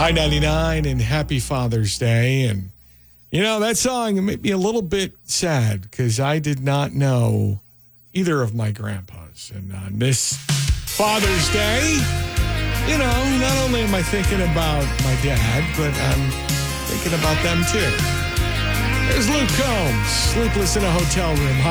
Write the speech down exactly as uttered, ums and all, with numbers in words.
I ninety-nine and happy Father's Day. And, you know, that song made me a little bit sad because I did not know either of my grandpas. And on this Father's Day, you know, not only am I thinking about my dad, but I'm thinking about them too. There's Luke Combs, Sleepless in a Hotel Room.